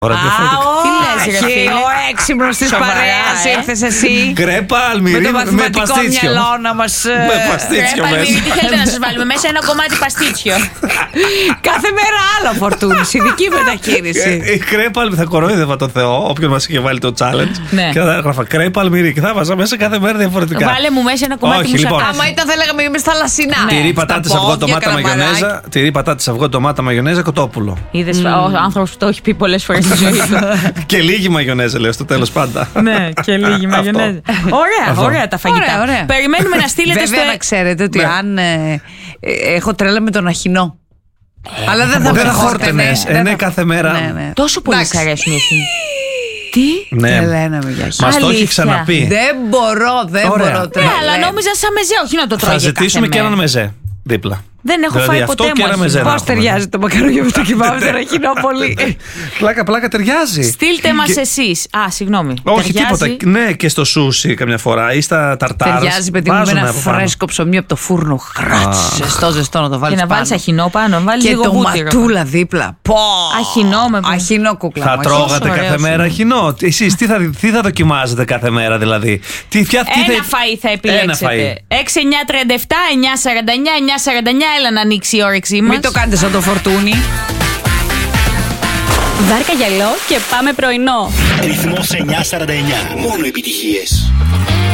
Ωραία, Τι λες, ρε φίλε? Ο έξυπνος της παρέας ήρθες εσύ. Κρέπα, αλμυρί, με το με μαθηματικό παστίτσιο. μυαλό να μας. Με παστίτσιο Ρε, μέσα. τι θέλετε να σας βάλουμε μέσα? Ένα κομμάτι παστίτσιο. Κάθε μέρα άλλο φορτούνης, ειδική μεταχείριση. Η κρέπα, θα κορόιδευα το Θεό, όποιον μας είχε βάλει το challenge. Ναι. Και θα έγραφα κρέπα, αλμυρί. Και θα βάζα μέσα κάθε μέρα διαφορετικά. Βάλε μου μέσα ένα κομμάτι Όχι, λοιπόν. μουσακά. Άμα ήταν θα λέγαμε είμαι στα λασινά. Τυρί, Στα πατάτες, πόδια, αυγό, ντομάτα, καλαμαράκι. μαγιονέζα. Τυρί, πατάτες, αυγό, ντομάτα, μαγιονέζα, κοτόπουλο. Είδες, ο άνθρωπος που το έχει πει πολλές φορές στη ζωή του. Και λίγη μαγιονέζα, λέω στο τέλος πάντα. Ναι, και λίγη μαγιονέζα. Ωραία τα φαγητά. Ωραία. Περιμένουμε να στείλετε Βέβαια να ξέρετε ότι Ναι. αν έχω τρέλα με τον αχινό. Αλλά δεν θα Δεν θα με χόρτενες. Ναι, κάθε μέρα. Ναι. Τόσο πολύ Εντάξει. σ' αρέσουν οι ευθύνοι. Τι? Ναι. Τρελαίναμε για χι. Μας το έχει Αλήθεια. ξαναπεί. Δεν μπορώ, Ωραία. Ναι, τρελαίνω. αλλά νόμιζα σαν μεζέ, όχι να το τρώγε Θα ζητήσουμε και κάθε έναν μέρα. μεζέ δίπλα. Δεν έχω Δηλαδή φάει αυτό ποτέ και ένα μου μεζέ. αχινό. Πώς ταιριάζει το μακαρόνι με το κιμάμι τον αχινό πολύ. Πλάκα ταιριάζει. Στείλτε μας Και- εσείς. Συγγνώμη. Όχι, Ταιριάζει? τίποτα. Ναι, και στο σούσι καμιά φορά ή στα ταρτάρ. Ταιριάζει, παιδί μου, με ένα φρέσκο ψωμί από το φούρνο. Χράτς, ζεστό να το Και βάλεις να βάλεις πάνω. αχινό πάνω, να βάλεις Και λίγο το βούτυρο. ματούλα δίπλα. Πω! Αχινό με Αχινό κούκλα. Θα μου, τρώγατε ωραίος κάθε μέρα είναι. αχινό. Εσείς τι θα δοκιμάζετε κάθε μέρα δηλαδή? Ένα φαΐ θα επιλέξετε. 6-9-37, 9-49, 9-49. Έλα να ανοίξει η όρεξή μας. Μην το κάνετε σαν το φορτούνι. Βάρκα γυαλό και πάμε πρωινό. Ρυθμός 949. Μόνο επιτυχίες.